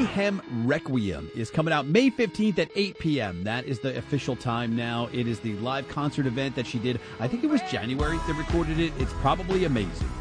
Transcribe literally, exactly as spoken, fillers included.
Mayhem Requiem is coming out May fifteenth at eight p.m. That is the official time now. It is the live concert event that she did. I think it was January they recorded it. It's probably amazing.